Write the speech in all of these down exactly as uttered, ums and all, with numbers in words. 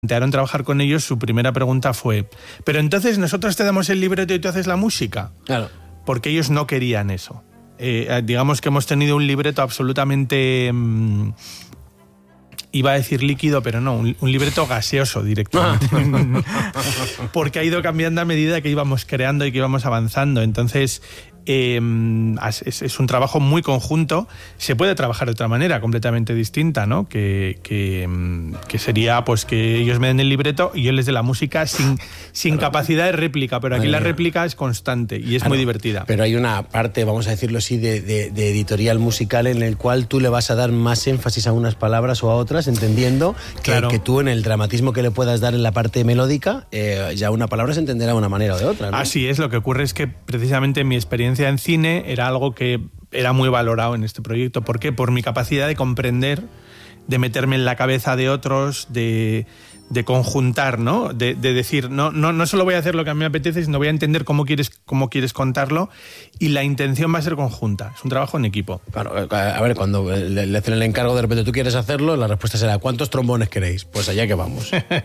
plantearon trabajar con ellos, su primera pregunta fue: pero entonces nosotros te damos el libreto y tú haces la música. Claro. Porque ellos no querían eso. Eh, digamos que hemos tenido un libreto absolutamente... Mmm, iba a decir líquido, pero no, un, un libreto gaseoso directamente. Porque ha ido cambiando a medida que íbamos creando y que íbamos avanzando. Entonces, eh, es, es un trabajo muy conjunto. Se puede trabajar de otra manera, completamente distinta, ¿no? Que, que, que sería pues que ellos me den el libreto y yo les dé la música sin, sin claro. capacidad de réplica. Pero aquí Ay, la réplica es constante y es claro, muy divertida. Pero hay una parte, vamos a decirlo así, de, de, de editorial musical en el cual tú le vas a dar más énfasis a unas palabras o a otras, entendiendo que, claro. que tú en el dramatismo que le puedas dar en la parte melódica, eh, ya una palabra se entenderá de una manera o de otra, ¿no? Así es, lo que ocurre es que precisamente mi experiencia en cine era algo que era muy valorado en este proyecto. ¿Por qué? Por mi capacidad de comprender, de meterme en la cabeza de otros, de, de conjuntar, ¿no? De, de decir, no, no, no solo voy a hacer lo que a mí me apetece, sino voy a entender cómo quieres, cómo quieres contarlo, y la intención va a ser conjunta. Es un trabajo en equipo. Claro, a ver, cuando le, le hacen el encargo, de repente tú quieres hacerlo, la respuesta será: ¿cuántos trombones queréis? Pues allá que vamos.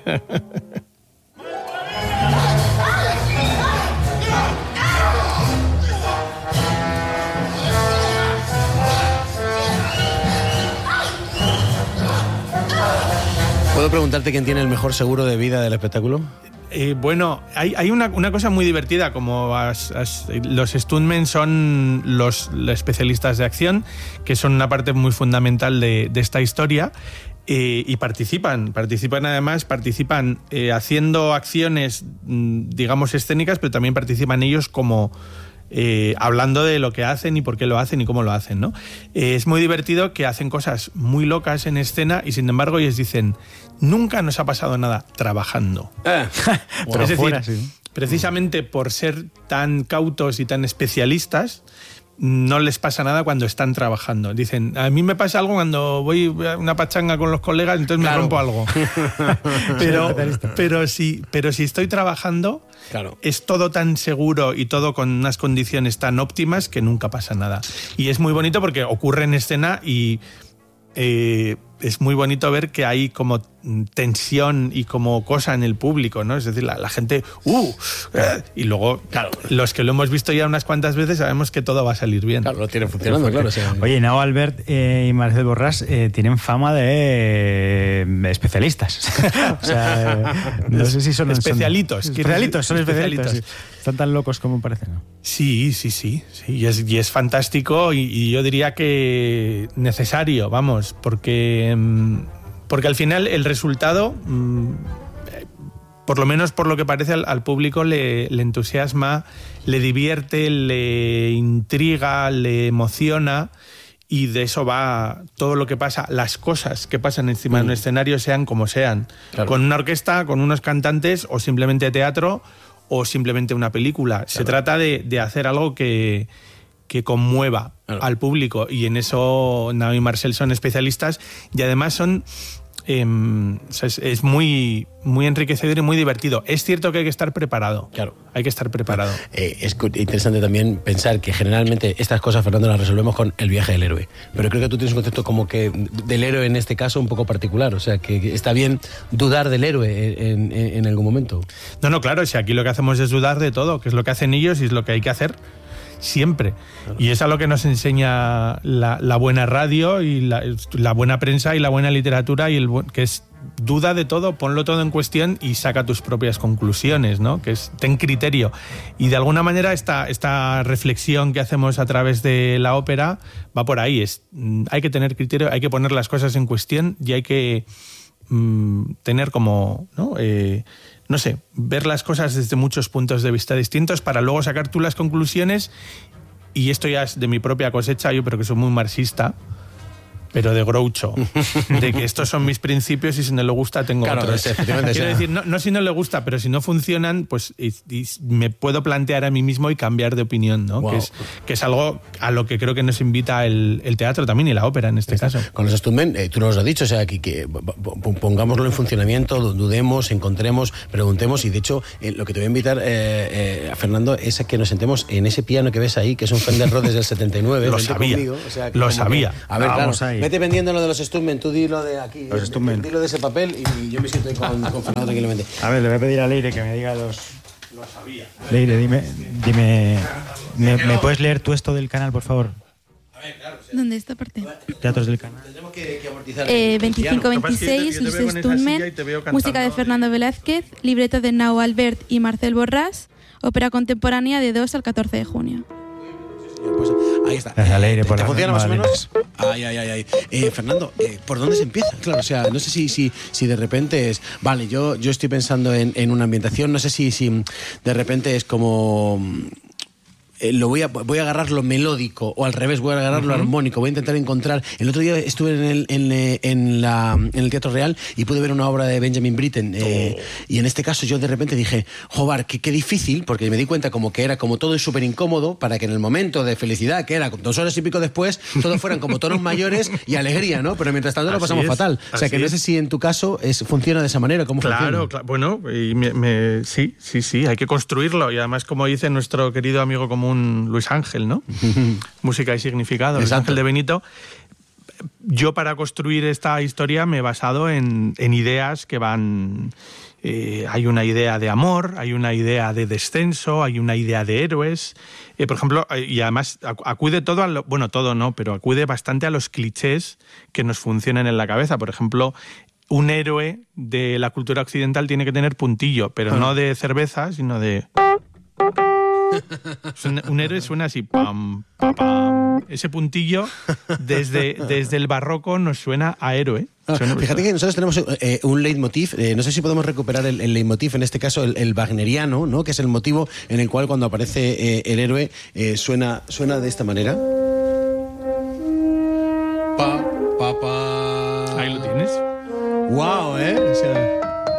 ¿Puedo preguntarte quién tiene el mejor seguro de vida del espectáculo? Eh, bueno, hay, hay una, una cosa muy divertida, como as, as, los stuntmen son los, los especialistas de acción, que son una parte muy fundamental de, de esta historia, eh, y participan, participan además, participan eh, haciendo acciones, digamos, escénicas, pero también participan ellos como... Eh, hablando de lo que hacen y por qué lo hacen y cómo lo hacen, ¿no? Eh, es muy divertido que hacen cosas muy locas en escena y sin embargo ellos dicen: nunca nos ha pasado nada trabajando. Eh, bueno, es decir, fuera, sí. Precisamente por ser tan cautos y tan especialistas, no les pasa nada cuando están trabajando. Dicen: a mí me pasa algo cuando voy a una pachanga con los colegas, entonces claro. me rompo algo. pero, pero, si, pero si estoy trabajando, claro. es todo tan seguro y todo con unas condiciones tan óptimas que nunca pasa nada. Y es muy bonito porque ocurre en escena y eh, es muy bonito ver que hay como tensión y como cosa en el público, ¿no? Es decir, la, la gente... ¡Uh! Eh, y luego, claro, los que lo hemos visto ya unas cuantas veces sabemos que todo va a salir bien. Claro, lo tienen funcionando, claro. Sí. Oye, Nao Albert eh, y Marcel Borràs eh, tienen fama de eh, especialistas. O sea, eh, no sé si son... Especialitos. Son, especialitos, son especialitos. especialitos. Sí. Están tan locos como parecen, ¿no? Sí, sí, sí. sí. Y, es, y es fantástico y, y yo diría que necesario, vamos, porque... Mmm, Porque al final el resultado, por lo menos por lo que parece al, al público, le, le entusiasma, le divierte, le intriga, le emociona, y de eso va todo lo que pasa, las cosas que pasan encima mm. de un escenario, sean como sean. Claro. Con una orquesta, con unos cantantes, o simplemente teatro, o simplemente una película. Claro. Se trata de, de hacer algo que... que conmueva claro. al público, y en eso Nao y Marcel son especialistas, y además son eh, es, es muy, muy enriquecedor y muy divertido. Es cierto que hay que estar preparado, claro. hay que estar preparado. Eh, es interesante también pensar que generalmente estas cosas, Fernando, las resolvemos con el viaje del héroe, pero creo que tú tienes un concepto como que del héroe en este caso un poco particular, o sea que está bien dudar del héroe en, en, en algún momento. No, no, claro, si aquí lo que hacemos es dudar de todo, que es lo que hacen ellos y es lo que hay que hacer siempre. Claro. Y es a lo que nos enseña la, la buena radio y la, la buena prensa y la buena literatura, y el que es duda de todo, ponlo todo en cuestión y saca tus propias conclusiones, ¿no? Que es ten criterio. Y de alguna manera esta, esta reflexión que hacemos a través de la ópera va por ahí. Es, hay que tener criterio, hay que poner las cosas en cuestión y hay que mmm, tener como, ¿no? Eh, no sé, ver las cosas desde muchos puntos de vista distintos para luego sacar tú las conclusiones. Y esto ya es de mi propia cosecha, yo creo que soy muy marxista, pero de Groucho, de que estos son mis principios y si no le gusta tengo claro, otros. Efectivamente, Quiero decir, no, no si no le gusta, pero si no funcionan, pues y, y me puedo plantear a mí mismo y cambiar de opinión, ¿no? Wow. Que, es, que es algo a lo que creo que nos invita el, el teatro también y la ópera en este Está. caso. Con los stuntmen, eh, tú nos lo has dicho, o sea, que, que pongámoslo en funcionamiento, dudemos, encontremos, preguntemos, y de hecho eh, lo que te voy a invitar, eh, eh, a Fernando, es a que nos sentemos en ese piano que ves ahí, que es un Fender Rhodes del setenta y nueve. Lo sabía, conmigo, o sea, lo sabía. Que, a ver, Vamos claro, ahí. ahí. Vete vendiendo lo de los Stuntmen, tú di lo de aquí. Los Stuntmen. Di lo de ese papel y yo me siento ahí con, con Fernando tranquilamente. A ver, le voy a pedir a Leire que me diga los... Lo sabía. Leire, dime, dime ¿me, ¿me puedes leer tú esto del canal, por favor? A ver, claro. ¿Dónde esta parte? Teatros del canal. Tendremos que, que amortizar. Eh, veinticinco veintiséis, Los Stuntmen, música de Fernando Velázquez, libreto de Nau Albert y Marcel Borràs, ópera contemporánea de dos al catorce de junio. Pues ahí está. Gracias, Leire, por ¿Te la funciona más o madre. menos? Ay, ay, ay, ay. Eh, Fernando, eh, ¿por dónde se empieza? Claro, o sea, no sé si, si, si de repente es... Vale, yo, yo estoy pensando en, en una ambientación, no sé si, si de repente es como... Eh, lo voy a, voy a agarrar lo melódico o al revés, voy a agarrar uh-huh. lo armónico, voy a intentar encontrar... El otro día estuve en el, en, en, la, en el Teatro Real y pude ver una obra de Benjamin Britten eh, oh. y en este caso yo de repente dije, joder, qué, qué difícil, porque me di cuenta como que era como todo es súper incómodo para que en el momento de felicidad, que era dos horas y pico después, todos fueran como tonos mayores y alegría, ¿no? Pero mientras tanto lo pasamos es, fatal. O sea que no sé si en tu caso es, funciona de esa manera, ¿cómo claro, funciona? Claro, bueno, y me, me, sí, sí, sí, hay que construirlo y además como dice nuestro querido amigo común Luis Ángel, ¿no? Música y significado, Luis Ángel de Benito. Yo para construir esta historia me he basado en, en ideas que van... Eh, hay una idea de amor, hay una idea de descenso, hay una idea de héroes. Eh, por ejemplo, y además acude todo a lo, bueno, todo no, pero acude bastante a los clichés que nos funcionan en la cabeza. Por ejemplo, un héroe de la cultura occidental tiene que tener puntillo, pero ah. no de cerveza, sino de... Un, un héroe suena así, pam, pam, pam. Ese puntillo desde, desde el barroco nos suena a héroe. Ah, fíjate que nosotros tenemos eh, un leitmotiv, eh, no sé si podemos recuperar el, el leitmotiv, en este caso el, el wagneriano, ¿no? Que es el motivo en el cual cuando aparece eh, el héroe eh, suena, suena de esta manera. Pa, pa, pa. Ahí lo tienes. Wow, ¿eh? O sea...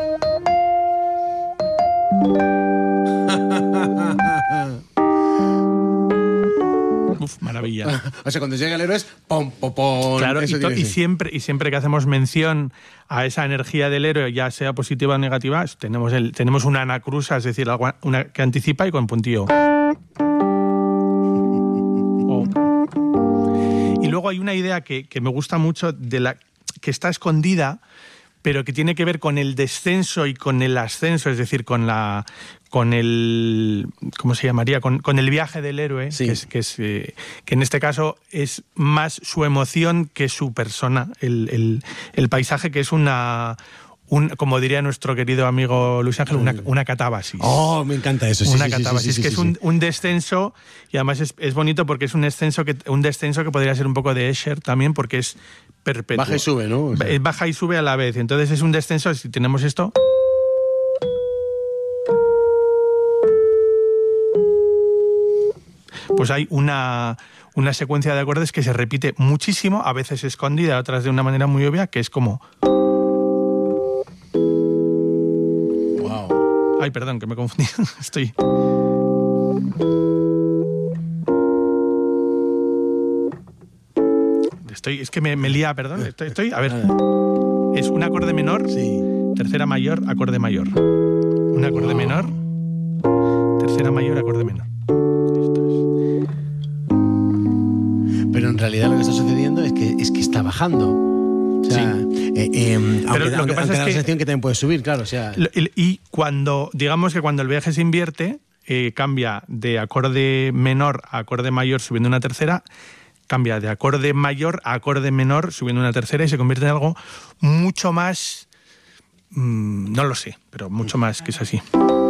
Uf, maravilla. O sea, cuando llega el héroe es pom, pom, pom. Claro, y, to- y, siempre, y siempre que hacemos mención a esa energía del héroe, ya sea positiva o negativa, tenemos, el, tenemos una anacrusa, es decir, algo una que anticipa y con puntillo. Oh. Y luego hay una idea que, que me gusta mucho, de la que está escondida, pero que tiene que ver con el descenso y con el ascenso, es decir, con la con el ¿cómo se llamaría? Con, con el viaje del héroe, sí. que, es, que, es, eh, que en este caso es más su emoción que su persona, el, el, el paisaje, que es una... Un, como diría nuestro querido amigo Luis Ángel, una, una catábasis. Oh, me encanta eso. Sí, una sí, catábasis, sí, sí, sí, que sí, es un, sí. un descenso, y además es, es bonito porque es un descenso que un descenso que podría ser un poco de Escher también, porque es perpetuo. Baja y sube, ¿no? O sea. Baja y sube a la vez. Entonces es un descenso, si tenemos esto... Pues hay una, una secuencia de acordes que se repite muchísimo, a veces escondida, otras de una manera muy obvia, que es como... Wow. Ay, perdón, que me confundí. Estoy... Estoy... Es que me, me lía, perdón. Estoy, estoy... A ver. Es un acorde menor, sí. Tercera mayor, acorde mayor. Un acorde wow. menor, tercera mayor, acorde menor. Pero en realidad lo que está sucediendo es que, es que está bajando. O sea, sí. eh, eh, aunque, Pero lo que aunque, pasa aunque es da que, la sensación que también puede subir, claro. O sea. Y cuando, digamos que cuando el viaje se invierte, eh, cambia de acorde menor a acorde mayor subiendo una tercera, cambia de acorde mayor a acorde menor subiendo una tercera y se convierte en algo mucho más, mmm, no lo sé, pero mucho más que es así.